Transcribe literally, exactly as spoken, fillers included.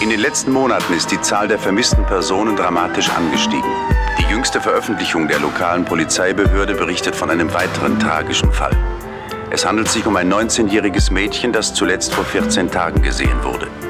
In den letzten Monaten ist die Zahl der vermissten Personen dramatisch angestiegen. Die jüngste Veröffentlichung der lokalen Polizeibehörde berichtet von einem weiteren tragischen Fall. Es handelt sich um ein neunzehnjähriges Mädchen, das zuletzt vor vierzehn Tagen gesehen wurde.